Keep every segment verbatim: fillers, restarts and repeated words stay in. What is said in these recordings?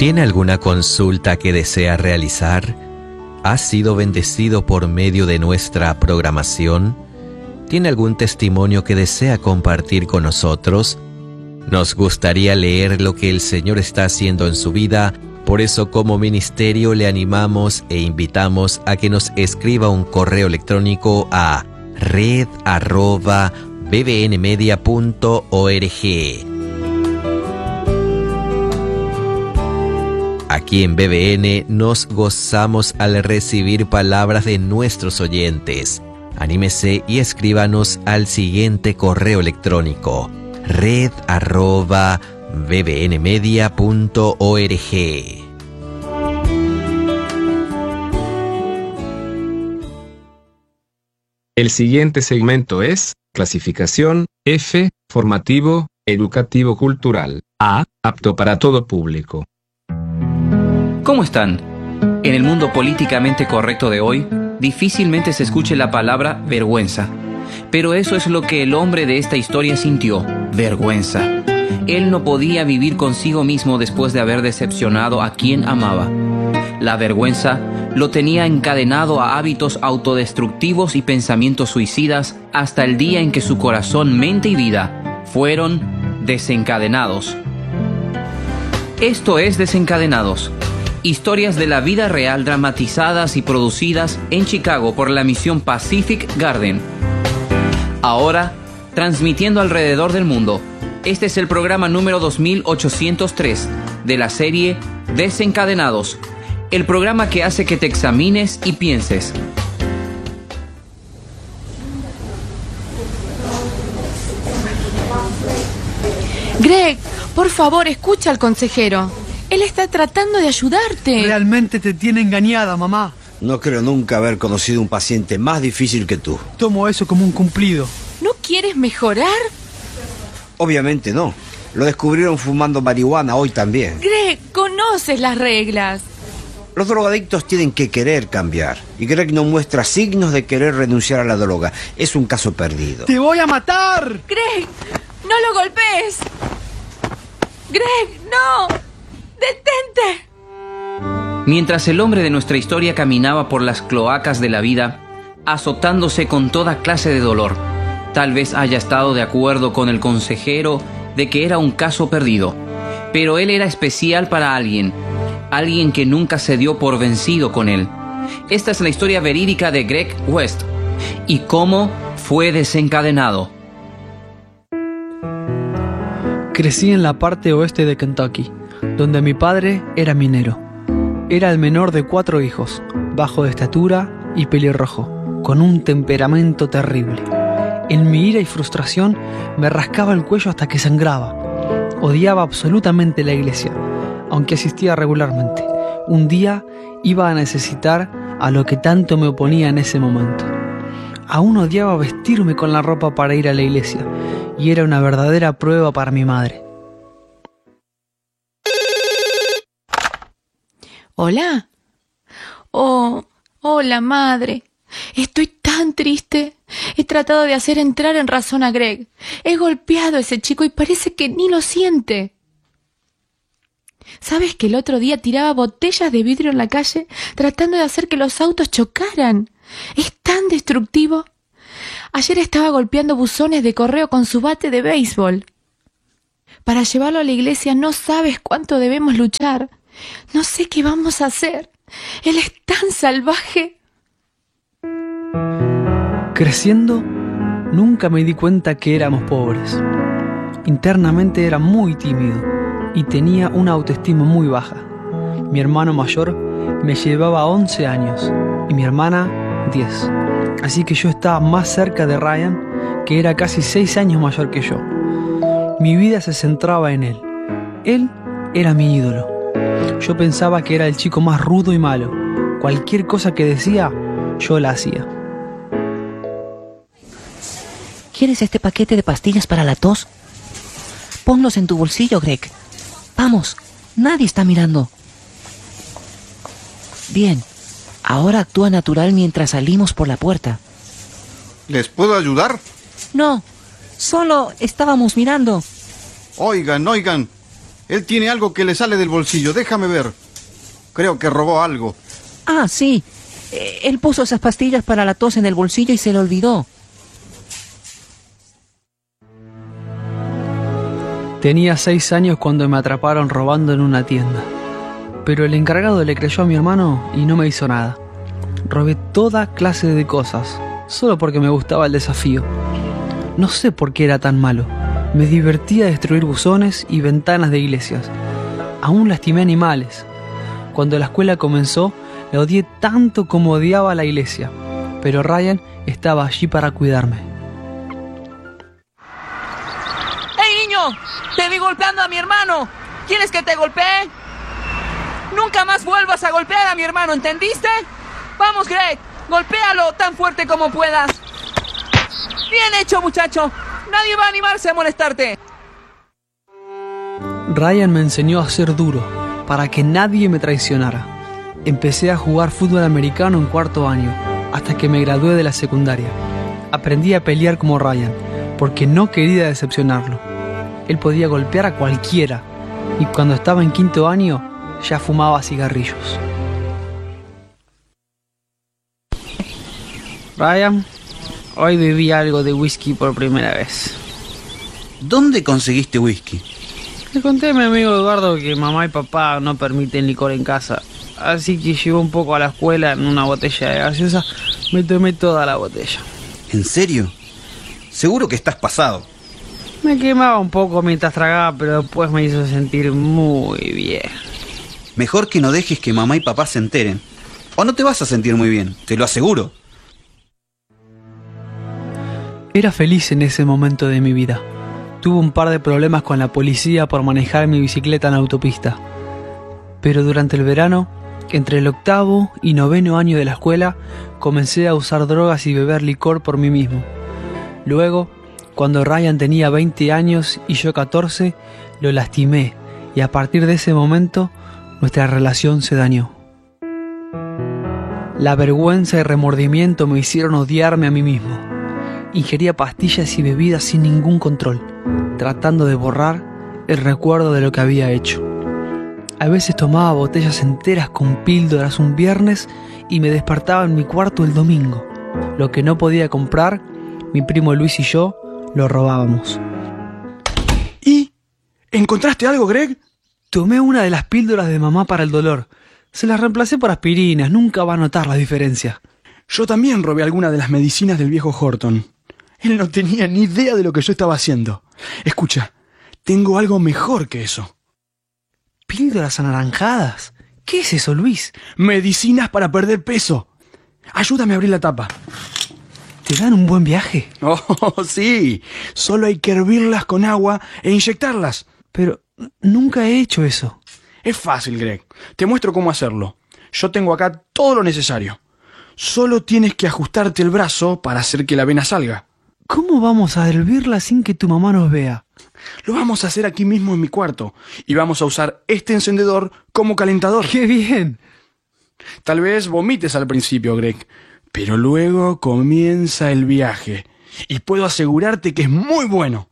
¿Tiene alguna consulta que desea realizar? ¿Ha sido bendecido por medio de nuestra programación? ¿Tiene algún testimonio que desea compartir con nosotros? Nos gustaría leer lo que el Señor está haciendo en su vida. Por eso, como ministerio, le animamos e invitamos a que nos escriba un correo electrónico a red arroba b b n media punto org. Aquí en B B N nos gozamos al recibir palabras de nuestros oyentes. Anímese y escríbanos al siguiente correo electrónico: red arroba b b n media punto org. El siguiente segmento es clasificación F, formativo, educativo cultural. A, apto para todo público. ¿Cómo están? En el mundo políticamente correcto de hoy, difícilmente se escuche la palabra vergüenza. Pero eso es lo que el hombre de esta historia sintió: vergüenza. Él no podía vivir consigo mismo después de haber decepcionado a quien amaba. La vergüenza lo tenía encadenado a hábitos autodestructivos y pensamientos suicidas hasta el día en que su corazón, mente y vida fueron desencadenados. Esto es Desencadenados. Historias de la vida real dramatizadas y producidas en Chicago por la misión Pacific Garden. Ahora, transmitiendo alrededor del mundo, este es el programa número dos mil ochocientos tres de la serie Desencadenados, el programa que hace que te examines y pienses. Greg, por favor, escucha al consejero. Él está tratando de ayudarte. Realmente te tiene engañada, mamá. No creo nunca haber conocido un paciente más difícil que tú. Tomo eso como un cumplido. ¿No quieres mejorar? Obviamente no. Lo descubrieron fumando marihuana hoy también. Greg, conoces las reglas. Los drogadictos tienen que querer cambiar. Y Greg no muestra signos de querer renunciar a la droga. Es un caso perdido. ¡Te voy a matar! Greg, no lo golpees. Greg, no. ¡Detente! Mientras el hombre de nuestra historia caminaba por las cloacas de la vida, azotándose con toda clase de dolor, tal vez haya estado de acuerdo con el consejero de que era un caso perdido. Pero él era especial para alguien, alguien que nunca se dio por vencido con él. Esta es la historia verídica de Greg West y cómo fue desencadenado. Crecí en la parte oeste de Kentucky, donde mi padre era minero. Era el menor de cuatro hijos, bajo de estatura y pelirrojo, con un temperamento terrible. En mi ira y frustración me rascaba el cuello hasta que sangraba. Odiaba absolutamente la iglesia, aunque asistía regularmente. Un día iba a necesitar a lo que tanto me oponía en ese momento. Aún odiaba vestirme con la ropa para ir a la iglesia, y era una verdadera prueba para mi madre. ¿Hola? Oh, hola, madre. Estoy tan triste. He tratado de hacer entrar en razón a Greg. He golpeado a ese chico y parece que ni lo siente. ¿Sabes que el otro día tiraba botellas de vidrio en la calle tratando de hacer que los autos chocaran? Es tan destructivo. Ayer estaba golpeando buzones de correo con su bate de béisbol. Para llevarlo a la iglesia no sabes cuánto debemos luchar. No sé qué vamos a hacer. Él es tan salvaje. Creciendo, nunca me di cuenta que éramos pobres. Internamente era muy tímido y tenía una autoestima muy baja. Mi hermano mayor me llevaba once años y mi hermana diez. Así que yo estaba más cerca de Ryan, que era casi seis años mayor que yo. Mi vida se centraba en él. Él era mi ídolo. Yo pensaba que era el chico más rudo y malo. Cualquier cosa que decía, yo la hacía. ¿Quieres este paquete de pastillas para la tos? Ponlos en tu bolsillo, Greg. Vamos, nadie está mirando. Bien, ahora actúa natural mientras salimos por la puerta. ¿Les puedo ayudar? No, solo estábamos mirando. Oigan, oigan. Él tiene algo que le sale del bolsillo. Déjame ver. Creo que robó algo. Ah, sí. Eh, Él puso esas pastillas para la tos en el bolsillo y se le olvidó. Tenía seis años cuando me atraparon robando en una tienda. Pero el encargado le creyó a mi hermano y no me hizo nada. Robé toda clase de cosas, solo porque me gustaba el desafío. No sé por qué era tan malo. Me divertía destruir buzones y ventanas de iglesias. Aún lastimé animales. Cuando la escuela comenzó, la odié tanto como odiaba a la iglesia. Pero Ryan estaba allí para cuidarme. ¡Hey, niño! ¡Te vi golpeando a mi hermano! ¿Quieres que te golpee? ¡Nunca más vuelvas a golpear a mi hermano! ¿Entendiste? ¡Vamos, Greg! ¡Golpéalo tan fuerte como puedas! ¡Bien hecho, muchacho! ¡Nadie va a animarse a molestarte! Ryan me enseñó a ser duro, para que nadie me traicionara. Empecé a jugar fútbol americano en cuarto año, hasta que me gradué de la secundaria. Aprendí a pelear como Ryan, porque no quería decepcionarlo. Él podía golpear a cualquiera, y cuando estaba en quinto año, ya fumaba cigarrillos. Ryan, hoy bebí algo de whisky por primera vez. ¿Dónde conseguiste whisky? Le conté a mi amigo Eduardo que mamá y papá no permiten licor en casa, así que llevé un poco a la escuela en una botella de gaseosa. Me tomé toda la botella. ¿En serio? Seguro que estás pasado. Me quemaba un poco mientras tragaba, pero después me hizo sentir muy bien. Mejor que no dejes que mamá y papá se enteren, o no te vas a sentir muy bien, te lo aseguro. Era feliz en ese momento de mi vida. Tuve un par de problemas con la policía por manejar mi bicicleta en la autopista. Pero durante el verano, entre el octavo y noveno año de la escuela, comencé a usar drogas y beber licor por mí mismo. Luego, cuando Ryan tenía veinte años y yo catorce, lo lastimé y a partir de ese momento, nuestra relación se dañó. La vergüenza y remordimiento me hicieron odiarme a mí mismo. Ingería pastillas y bebidas sin ningún control, tratando de borrar el recuerdo de lo que había hecho. A veces tomaba botellas enteras con píldoras un viernes y me despertaba en mi cuarto el domingo. Lo que no podía comprar, mi primo Luis y yo lo robábamos. ¿Y? ¿Encontraste algo, Greg? Tomé una de las píldoras de mamá para el dolor. Se las reemplacé por aspirinas, nunca va a notar la diferencia. Yo también robé alguna de las medicinas del viejo Horton. Él no tenía ni idea de lo que yo estaba haciendo. Escucha, tengo algo mejor que eso. ¿Píldoras anaranjadas? ¿Qué es eso, Luis? Medicinas para perder peso. Ayúdame a abrir la tapa. ¿Te dan un buen viaje? Oh, sí. Solo hay que hervirlas con agua e inyectarlas. Pero nunca he hecho eso. Es fácil, Greg. Te muestro cómo hacerlo. Yo tengo acá todo lo necesario. Solo tienes que ajustarte el brazo para hacer que la vena salga. ¿Cómo vamos a hervirla sin que tu mamá nos vea? Lo vamos a hacer aquí mismo en mi cuarto. Y vamos a usar este encendedor como calentador. ¡Qué bien! Tal vez vomites al principio, Greg. Pero luego comienza el viaje. Y puedo asegurarte que es muy bueno.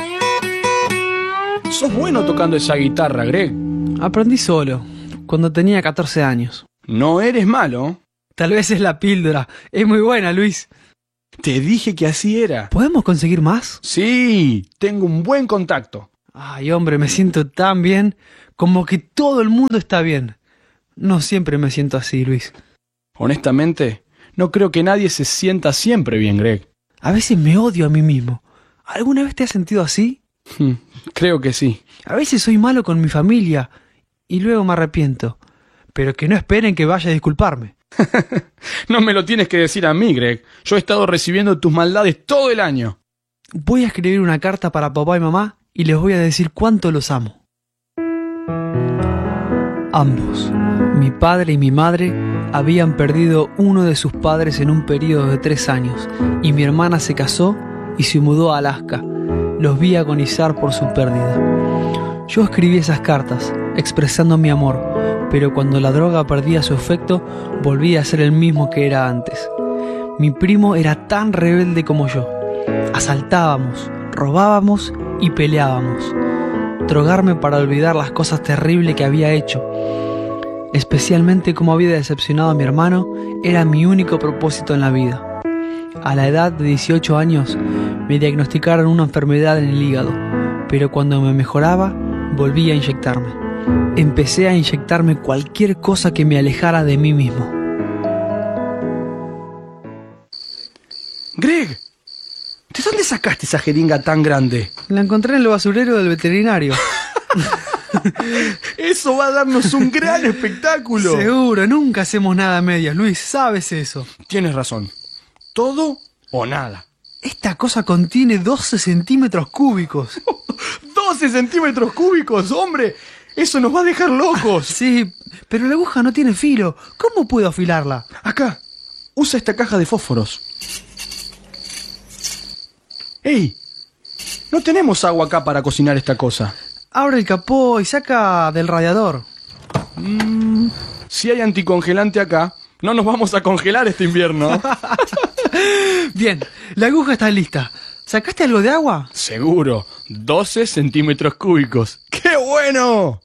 Sos bueno tocando esa guitarra, Greg. Aprendí solo, cuando tenía catorce años. No eres malo. Tal vez es la píldora. Es muy buena, Luis. Te dije que así era. ¿Podemos conseguir más? Sí, tengo un buen contacto. Ay, hombre, me siento tan bien, como que todo el mundo está bien. No siempre me siento así, Luis. Honestamente, no creo que nadie se sienta siempre bien, Greg. A veces me odio a mí mismo. ¿Alguna vez te has sentido así? Creo que sí. A veces soy malo con mi familia y luego me arrepiento. Pero que no esperen que vaya a disculparme. No me lo tienes que decir a mí, Greg. Yo he estado recibiendo tus maldades todo el año. Voy a escribir una carta para papá y mamá y les voy a decir cuánto los amo. Ambos, mi padre y mi madre, habían perdido uno de sus padres en un periodo de tres años y mi hermana se casó y se mudó a Alaska. Los vi agonizar por su pérdida. Yo escribí esas cartas, expresando mi amor, pero cuando la droga perdía su efecto, volví a ser el mismo que era antes. Mi primo era tan rebelde como yo. Asaltábamos, robábamos y peleábamos. drogarme para olvidar las cosas terribles que había hecho. Especialmente cómo había decepcionado a mi hermano, era mi único propósito en la vida. A la edad de dieciocho años me diagnosticaron una enfermedad en el hígado, pero cuando me mejoraba, volví a inyectarme. Empecé a inyectarme cualquier cosa que me alejara de mí mismo. Greg, ¿de dónde sacaste esa jeringa tan grande? La encontré en el basurero del veterinario. Eso va a darnos un gran espectáculo. Seguro, nunca hacemos nada a medias, Luis, sabes eso. Tienes razón. Todo o nada. Esta cosa contiene doce centímetros cúbicos. ¡doce centímetros cúbicos, hombre! Eso nos va a dejar locos. Sí, pero la aguja no tiene filo. ¿Cómo puedo afilarla? Acá, usa esta caja de fósforos. ¡Ey! No tenemos agua acá para cocinar esta cosa. Abre el capó y saca del radiador. Mm, si hay anticongelante acá, no nos vamos a congelar este invierno. Bien, la aguja está lista. ¿Sacaste algo de agua? Seguro, doce centímetros cúbicos. ¡Qué bueno!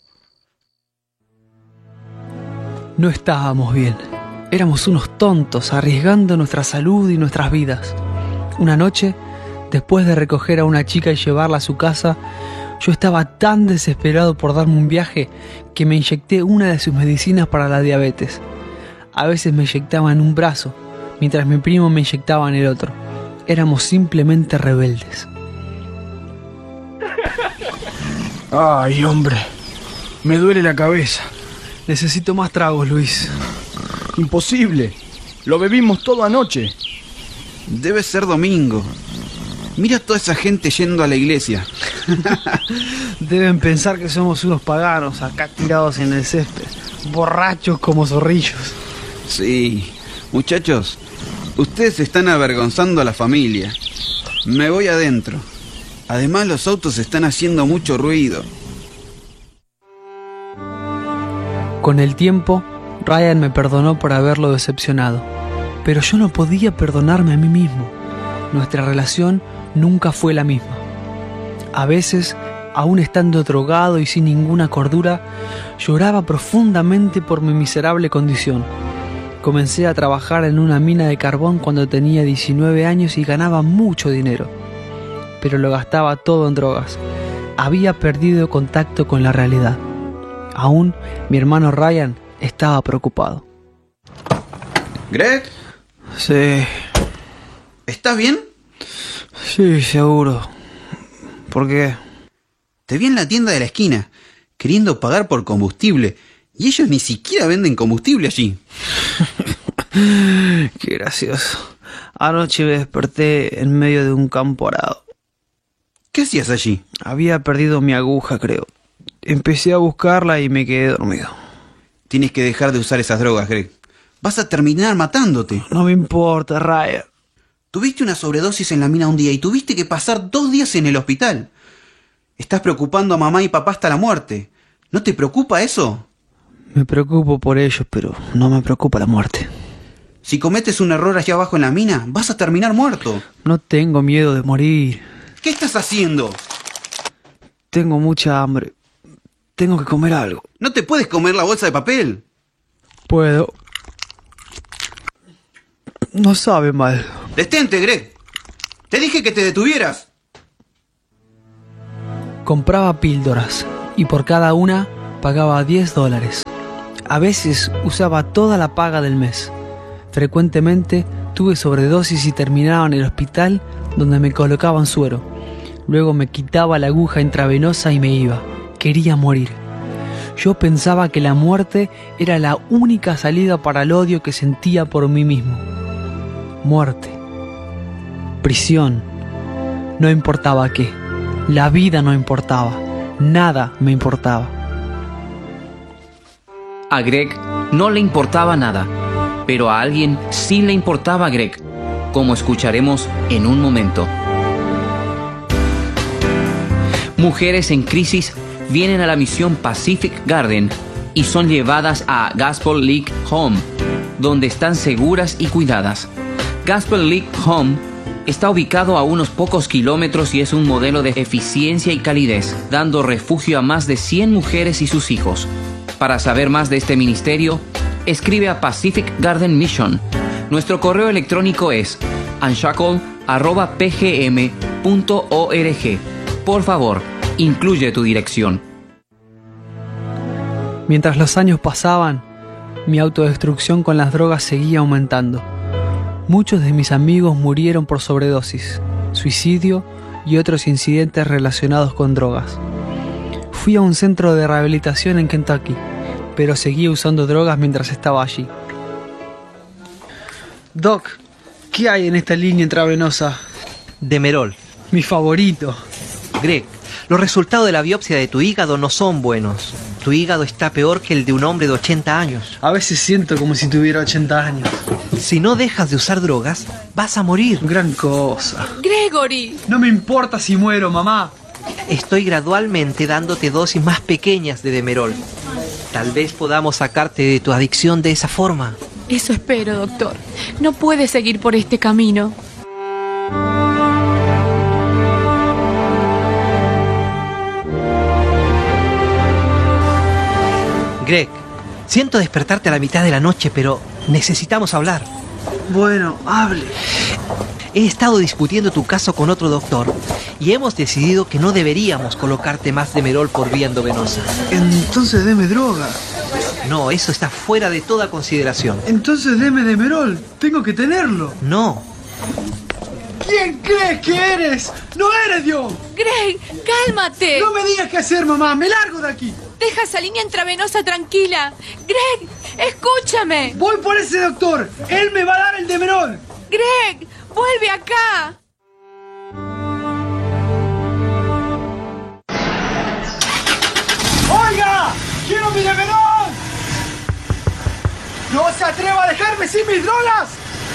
No estábamos bien. Éramos unos tontos, arriesgando nuestra salud y nuestras vidas. Una noche, después de recoger a una chica y llevarla a su casa, yo estaba tan desesperado por darme un viaje que me inyecté una de sus medicinas para la diabetes. A veces me inyectaba en un brazo, mientras mi primo me inyectaba en el otro. Éramos simplemente rebeldes. Ay, hombre, me duele la cabeza. Necesito más tragos, Luis. Imposible. Lo bebimos todo anoche. Debe ser domingo. Mira toda esa gente yendo a la iglesia. Deben pensar que somos unos paganos acá tirados en el césped, borrachos como zorrillos. Sí, muchachos, ustedes están avergonzando a la familia. Me voy adentro. Además, los autos están haciendo mucho ruido. Con el tiempo, Ryan me perdonó por haberlo decepcionado, pero yo no podía perdonarme a mí mismo. Nuestra relación nunca fue la misma. A veces, aún estando drogado y sin ninguna cordura, lloraba profundamente por mi miserable condición. Comencé a trabajar en una mina de carbón cuando tenía diecinueve años y ganaba mucho dinero, pero lo gastaba todo en drogas. Había perdido contacto con la realidad. Aún mi hermano Ryan estaba preocupado. ¿Greg? Sí. ¿Estás bien? Sí, seguro. ¿Por qué? Te vi en la tienda de la esquina, queriendo pagar por combustible, y ellos ni siquiera venden combustible allí. Qué gracioso. Anoche me desperté en medio de un campo arado. ¿Qué hacías allí? Había perdido mi aguja, creo. Empecé a buscarla y me quedé dormido. Tienes que dejar de usar esas drogas, Greg. Vas a terminar matándote. No me importa, Ryan. Tuviste una sobredosis en la mina un día y tuviste que pasar dos días en el hospital. Estás preocupando a mamá y papá hasta la muerte. ¿No te preocupa eso? Me preocupo por ellos, pero no me preocupa la muerte. Si cometes un error allá abajo en la mina, vas a terminar muerto. No tengo miedo de morir. ¿Qué estás haciendo? Tengo mucha hambre. Tengo que comer algo. ¿No te puedes comer la bolsa de papel? Puedo. No sabe mal. Detente, Greg. Te dije que te detuvieras. Compraba píldoras y por cada una pagaba diez dólares. A veces usaba toda la paga del mes. Frecuentemente tuve sobredosis y terminaba en el hospital donde me colocaban suero. Luego me quitaba la aguja intravenosa y me iba. Quería morir. Yo pensaba que la muerte era la única salida para el odio que sentía por mí mismo. Muerte. Prisión. No importaba qué. La vida no importaba. Nada me importaba. A Greg no le importaba nada, pero a alguien sí le importaba a Greg, como escucharemos en un momento. Mujeres en crisis vienen a la misión Pacific Garden y son llevadas a Gospel League Home, donde están seguras y cuidadas. Gospel League Home Está ubicado a unos pocos kilómetros y es un modelo de eficiencia y calidez, dando refugio a más de cien mujeres y sus hijos. Para saber más de este ministerio, escribe a Pacific Garden Mission. Nuestro correo electrónico es unshackle arroba p g m punto org. Por favor, incluye tu dirección. Mientras los años pasaban, mi autodestrucción con las drogas seguía aumentando. Muchos de mis amigos murieron por sobredosis, suicidio y otros incidentes relacionados con drogas. Fui a un centro de rehabilitación en Kentucky, pero seguía usando drogas mientras estaba allí. Doc, ¿qué hay en esta línea intravenosa? Demerol. Mi favorito. Greg, los resultados de la biopsia de tu hígado no son buenos. Tu hígado está peor que el de un hombre de ochenta años. A veces siento como si tuviera ochenta años. Si no dejas de usar drogas, vas a morir. Gran cosa. Gregory. No me importa si muero, mamá. Estoy gradualmente dándote dosis más pequeñas de Demerol. Tal vez podamos sacarte de tu adicción de esa forma. Eso espero, doctor. No puedes seguir por este camino. Greg, siento despertarte a la mitad de la noche, pero necesitamos hablar. Bueno, hable. He estado discutiendo tu caso con otro doctor y hemos decidido que no deberíamos colocarte más Demerol por vía endovenosa. Entonces deme droga. No, eso está fuera de toda consideración. Entonces deme Demerol. Tengo que tenerlo. No. ¿Quién crees que eres? ¡No eres Dios! Greg, cálmate. No me digas qué hacer, mamá. Me largo de aquí. Deja esa línea intravenosa tranquila. Greg, escúchame. Voy por ese doctor. Él me va a dar el Demerol. Greg, vuelve acá. ¡Oiga! ¡Quiero mi Demerol! ¡No se atreva a dejarme sin mis drogas!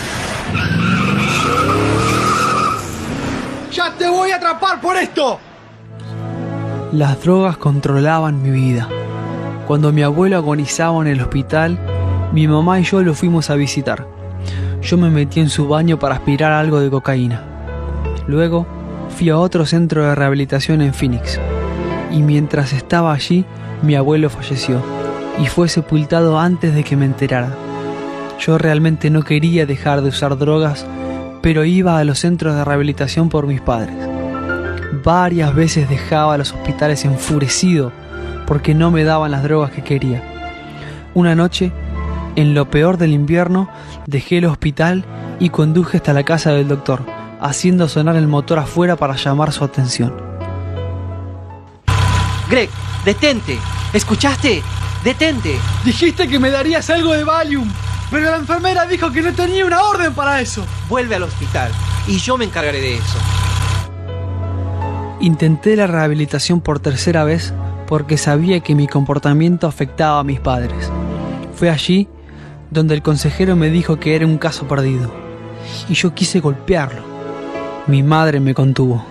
¡Ya te voy a atrapar por esto! Las drogas controlaban mi vida. Cuando mi abuelo agonizaba en el hospital, mi mamá y yo lo fuimos a visitar. Yo me metí en su baño para aspirar algo de cocaína. Luego fui a otro centro de rehabilitación en Phoenix. Y mientras estaba allí, mi abuelo falleció y fue sepultado antes de que me enterara. Yo realmente no quería dejar de usar drogas, pero iba a los centros de rehabilitación por mis padres. Varias veces dejaba los hospitales enfurecido porque no me daban las drogas que quería. Una noche, en lo peor del invierno, dejé el hospital y conduje hasta la casa del doctor, haciendo sonar el motor afuera para llamar su atención. Greg, detente. ¿Escuchaste? Detente. Dijiste que me darías algo de Valium, pero la enfermera dijo que no tenía una orden para eso. Vuelve al hospital y yo me encargaré de eso. Intenté la rehabilitación por tercera vez porque sabía que mi comportamiento afectaba a mis padres. Fue allí donde el consejero me dijo que era un caso perdido y yo quise golpearlo. Mi madre me contuvo.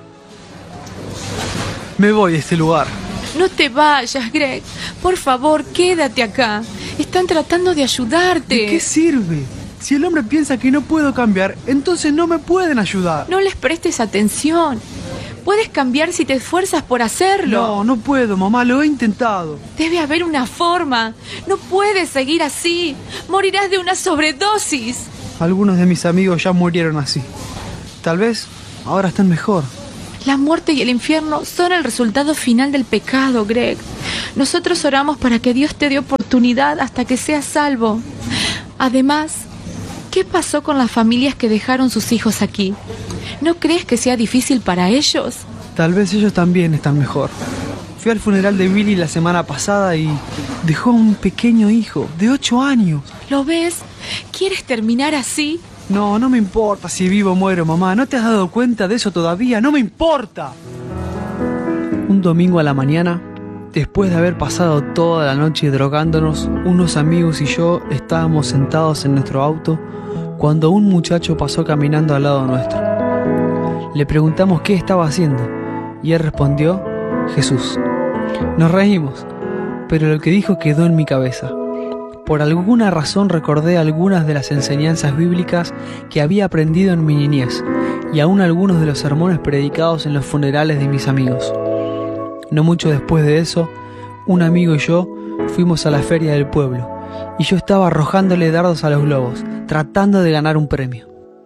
Me voy de este lugar. No te vayas, Greg. Por favor, quédate acá. Están tratando de ayudarte. ¿De qué sirve? Si el hombre piensa que no puedo cambiar, entonces no me pueden ayudar. No les prestes atención. Puedes cambiar si te esfuerzas por hacerlo. No, no puedo, mamá. Lo he intentado. Debe haber una forma. No puedes seguir así. Morirás de una sobredosis. Algunos de mis amigos ya murieron así. Tal vez ahora están mejor. La muerte y el infierno son el resultado final del pecado, Greg. Nosotros oramos para que Dios te dé oportunidad hasta que seas salvo. Además, ¿qué pasó con las familias que dejaron sus hijos aquí? ¿No crees que sea difícil para ellos? Tal vez ellos también están mejor. Fui al funeral de Billy la semana pasada y dejó un pequeño hijo de ocho años. ¿Lo ves? ¿Quieres terminar así? No, no me importa si vivo o muero, mamá. ¿No te has dado cuenta de eso todavía? ¡No me importa! Un domingo a la mañana, después de haber pasado toda la noche drogándonos, unos amigos y yo estábamos sentados en nuestro auto cuando un muchacho pasó caminando al lado nuestro. Le preguntamos qué estaba haciendo y él respondió, Jesús. Nos reímos, pero lo que dijo quedó en mi cabeza. Por alguna razón recordé algunas de las enseñanzas bíblicas que había aprendido en mi niñez y aún algunos de los sermones predicados en los funerales de mis amigos. No mucho después de eso, un amigo y yo fuimos a la feria del pueblo y yo estaba arrojándole dardos a los globos, tratando de ganar un premio.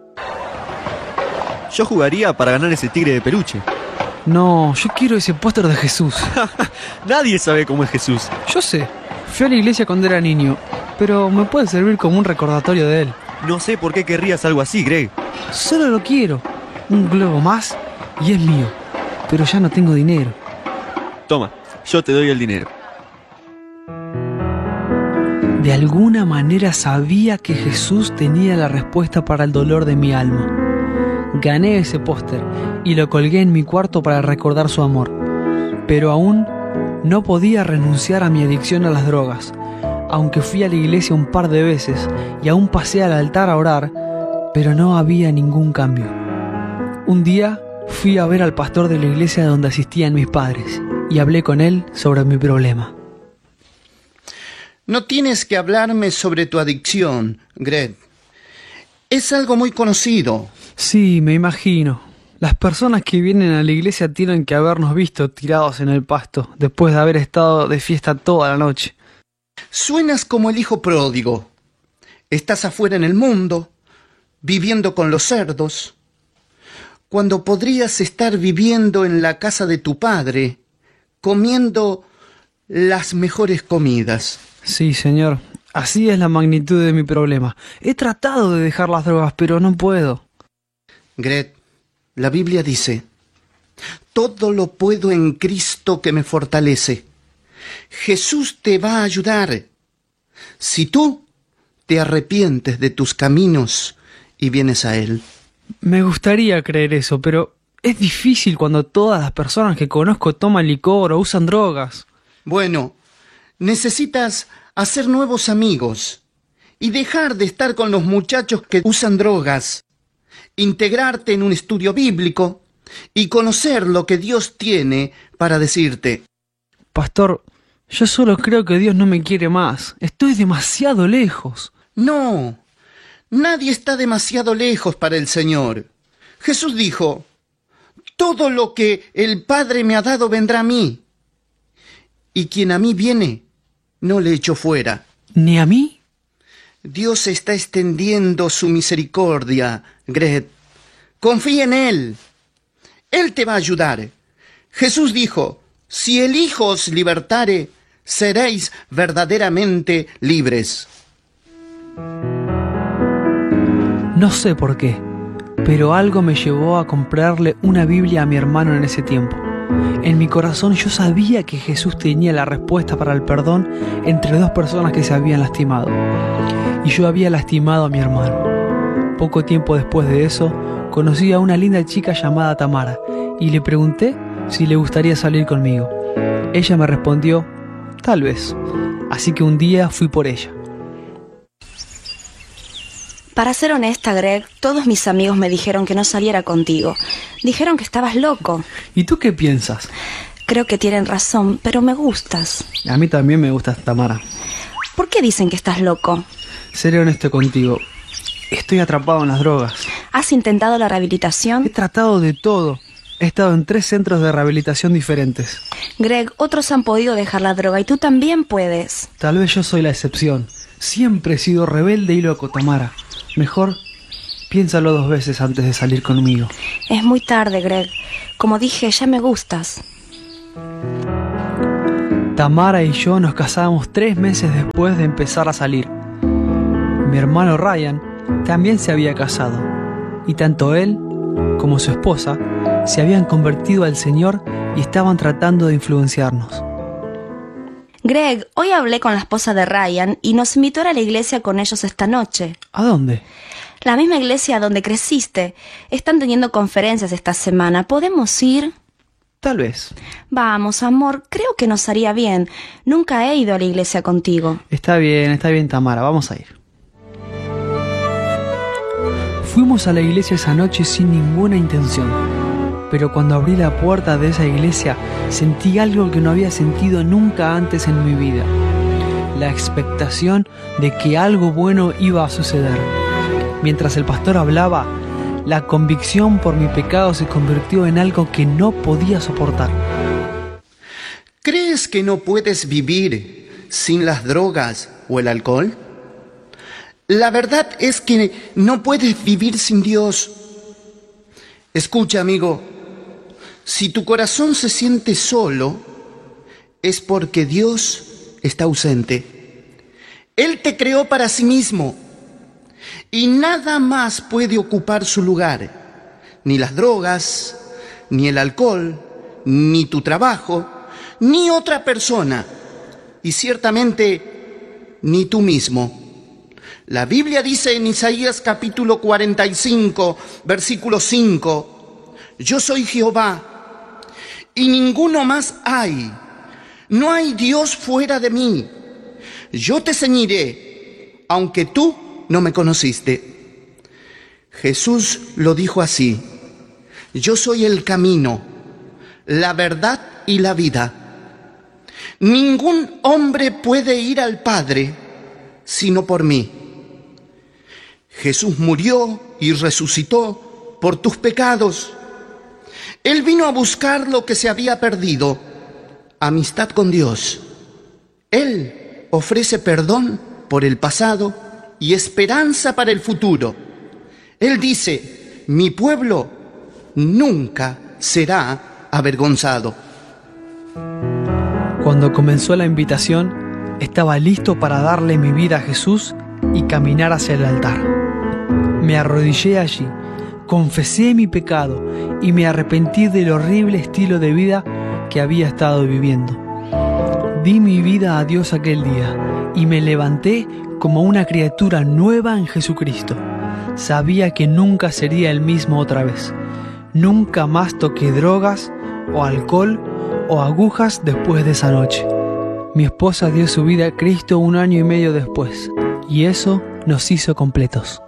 Yo jugaría para ganar ese tigre de peluche. No, yo quiero ese póster de Jesús. Nadie sabe cómo es Jesús. Yo sé, fui a la iglesia cuando era niño, pero me puede servir como un recordatorio de él. No sé por qué querrías algo así, Greg. Solo lo quiero. Un globo más y es mío. Pero ya no tengo dinero. Toma, yo te doy el dinero. De alguna manera sabía que Jesús tenía la respuesta para el dolor de mi alma. Gané ese póster y lo colgué en mi cuarto para recordar su amor. Pero aún no podía renunciar a mi adicción a las drogas. Aunque fui a la iglesia un par de veces y aún pasé al altar a orar, pero no había ningún cambio. Un día fui a ver al pastor de la iglesia donde asistían mis padres y hablé con él sobre mi problema. No tienes que hablarme sobre tu adicción, Greg. Es algo muy conocido. Sí, me imagino. Las personas que vienen a la iglesia tienen que habernos visto tirados en el pasto después de haber estado de fiesta toda la noche. Suenas como el hijo pródigo. Estás afuera en el mundo, viviendo con los cerdos, cuando podrías estar viviendo en la casa de tu padre, comiendo las mejores comidas. Sí, señor. Así es la magnitud de mi problema. He tratado de dejar las drogas, pero no puedo. Greg, la Biblia dice: todo lo puedo en Cristo que me fortalece. Jesús te va a ayudar si tú te arrepientes de tus caminos y vienes a Él. Me gustaría creer eso, pero es difícil cuando todas las personas que conozco toman licor o usan drogas. Bueno, necesitas hacer nuevos amigos y dejar de estar con los muchachos que usan drogas, integrarte en un estudio bíblico y conocer lo que Dios tiene para decirte. Pastor, yo solo creo que Dios no me quiere más. Estoy demasiado lejos. No, nadie está demasiado lejos para el Señor. Jesús dijo: todo lo que el Padre me ha dado vendrá a mí, y quien a mí viene, no le echo fuera. ¿Ni a mí? Dios está extendiendo su misericordia, Greg. Confía en Él. Él te va a ayudar. Jesús dijo: si el Hijo os libertare, seréis verdaderamente libres. No sé por qué, pero algo me llevó a comprarle una Biblia a mi hermano en ese tiempo. En mi corazón yo sabía que Jesús tenía la respuesta para el perdón entre dos personas que se habían lastimado. Y yo había lastimado a mi hermano. Poco tiempo después de eso, conocí a una linda chica llamada Tamara y le pregunté si le gustaría salir conmigo. Ella me respondió: tal vez. Así que un día fui por ella. Para ser honesta, Greg, todos mis amigos me dijeron que no saliera contigo. Dijeron que estabas loco. ¿Y tú qué piensas? Creo que tienen razón, pero me gustas. A mí también me gustas, Tamara. ¿Por qué dicen que estás loco? Seré honesto contigo. Estoy atrapado en las drogas. ¿Has intentado la rehabilitación? He tratado de todo. He estado en tres centros de rehabilitación diferentes. Greg, otros han podido dejar la droga y tú también puedes. Tal vez yo soy la excepción. Siempre he sido rebelde y loco, Tamara. Mejor piénsalo dos veces antes de salir conmigo. Es muy tarde, Greg. Como dije, ya me gustas. Tamara y yo nos casamos tres meses después de empezar a salir. Mi hermano Ryan también se había casado. Y tanto él como su esposa se habían convertido al Señor y estaban tratando de influenciarnos. Greg, hoy hablé con la esposa de Ryan y nos invitó a ir a la iglesia con ellos esta noche. ¿A dónde? La misma iglesia donde creciste. Están teniendo conferencias esta semana. ¿Podemos ir? Tal vez. Vamos, amor, creo que nos haría bien. Nunca he ido a la iglesia contigo. Está bien, está bien, Tamara, vamos a ir. Fuimos a la iglesia esa noche sin ninguna intención. Pero cuando abrí la puerta de esa iglesia, sentí algo que no había sentido nunca antes en mi vida. la expectación de que algo bueno iba a suceder. Mientras el pastor hablaba, la convicción por mi pecado se convirtió en algo que no podía soportar. ¿Crees que no puedes vivir sin las drogas o el alcohol? La verdad es que no puedes vivir sin Dios. Escucha, amigo, si tu corazón se siente solo, es porque Dios está ausente. Él te creó para sí mismo y nada más puede ocupar su lugar. Ni las drogas, ni el alcohol, ni tu trabajo, ni otra persona, y ciertamente ni tú mismo. La Biblia dice en Isaías capítulo cuarenta y cinco, versículo cinco, yo soy Jehová, y ninguno más hay. No hay Dios fuera de mí. Yo te ceñiré, aunque tú no me conociste. Jesús lo dijo así: yo soy el camino, la verdad y la vida. Ningún hombre puede ir al Padre sino por mí. Jesús murió y resucitó por tus pecados. Él vino a buscar lo que se había perdido: amistad con Dios. Él ofrece perdón por el pasado y esperanza para el futuro. Él dice: mi pueblo nunca será avergonzado. Cuando comenzó la invitación, estaba listo para darle mi vida a Jesús y caminar hacia el altar. Me arrodillé allí, confesé mi pecado y me arrepentí del horrible estilo de vida que había estado viviendo. Di mi vida a Dios aquel día y me levanté como una criatura nueva en Jesucristo. Sabía que nunca sería el mismo otra vez. Nunca más toqué drogas o alcohol o agujas después de esa noche. Mi esposa dio su vida a Cristo un año y medio después, y eso nos hizo completos.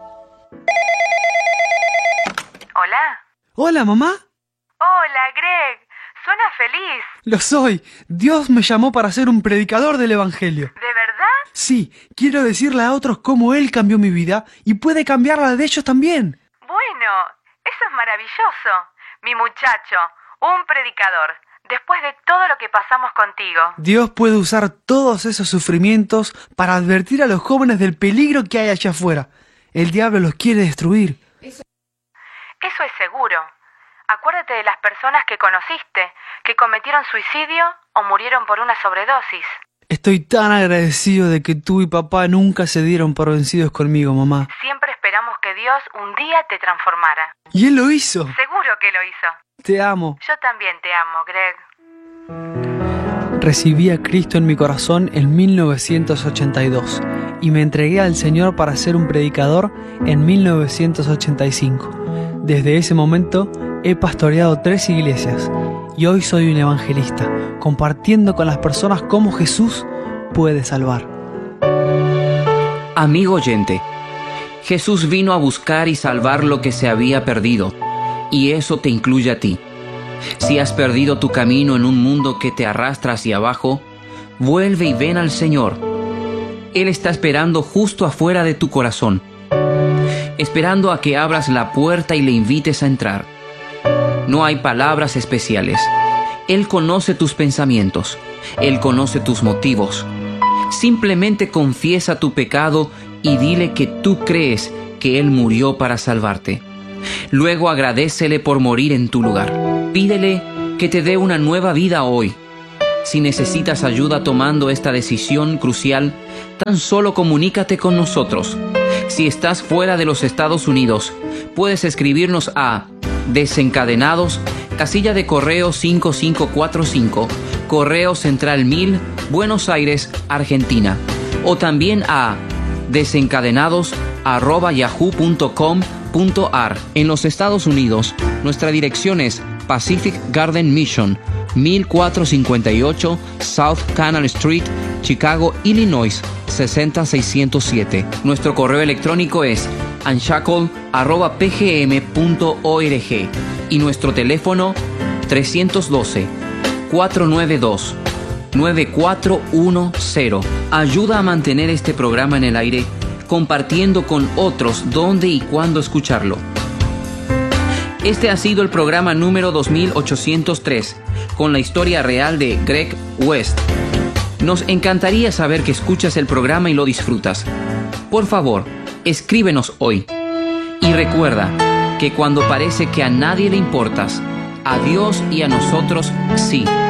Hola. Hola, mamá. Hola, Greg. Suena feliz. Lo soy. Dios me llamó para ser un predicador del Evangelio. ¿De verdad? Sí, quiero decirle a otros cómo Él cambió mi vida y puede cambiar la de ellos también. Bueno, eso es maravilloso. Mi muchacho, un predicador. Después de todo lo que pasamos contigo. Dios puede usar todos esos sufrimientos para advertir a los jóvenes del peligro que hay allá afuera. El diablo los quiere destruir. Eso es seguro. Acuérdate de las personas que conociste, que cometieron suicidio o murieron por una sobredosis. Estoy tan agradecido de que tú y papá nunca se dieron por vencidos conmigo, mamá. Siempre esperamos que Dios un día te transformara. Y Él lo hizo. Seguro que lo hizo. Te amo. Yo también te amo, Greg. Recibí a Cristo en mi corazón en mil novecientos ochenta y dos y me entregué al Señor para ser un predicador en mil novecientos ochenta y cinco. Desde ese momento he pastoreado tres iglesias y hoy soy un evangelista, compartiendo con las personas cómo Jesús puede salvar. Amigo oyente, Jesús vino a buscar y salvar lo que se había perdido, y eso te incluye a ti. Si has perdido tu camino en un mundo que te arrastra hacia abajo, vuelve y ven al Señor. Él está esperando justo afuera de tu corazón, esperando a que abras la puerta y le invites a entrar. No hay palabras especiales. Él conoce tus pensamientos. Él conoce tus motivos. Simplemente confiesa tu pecado y dile que tú crees que Él murió para salvarte. Luego agradécele por morir en tu lugar. Pídele que te dé una nueva vida hoy. Si necesitas ayuda tomando esta decisión crucial, tan solo comunícate con nosotros. Si estás fuera de los Estados Unidos, puedes escribirnos a Desencadenados, casilla de correo cinco cinco cuatro cinco, Correo Central mil, Buenos Aires, Argentina. O también a desencadenados arroba yahoo punto com punto ar. En los Estados Unidos, nuestra dirección es Pacific Garden Mission, mil cuatrocientos cincuenta y ocho South Canal Street, Chicago, Illinois, sesenta mil seiscientos siete. Nuestro correo electrónico es unshackle arroba p g m punto org y nuestro teléfono tres uno dos, cuatro nueve dos, nueve cuatro uno cero. Ayuda a mantener este programa en el aire, compartiendo con otros dónde y cuándo escucharlo. Este ha sido el programa número dos mil ochocientos tres, con la historia real de Greg West. Nos encantaría saber que escuchas el programa y lo disfrutas. Por favor, escríbenos hoy. Y recuerda que cuando parece que a nadie le importas, a Dios y a nosotros sí.